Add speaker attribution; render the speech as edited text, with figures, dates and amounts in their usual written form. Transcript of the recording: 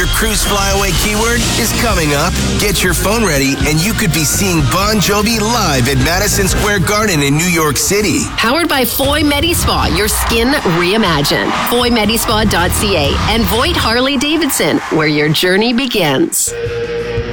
Speaker 1: your cruise flyaway keyword is coming up. Get your phone ready and you could be seeing Bon Jovi live at Madison Square Garden in New York City.
Speaker 2: Powered by Foy MediSpa, your skin reimagined. FoyMedispa.ca and Voight Harley Davidson, where your journey begins.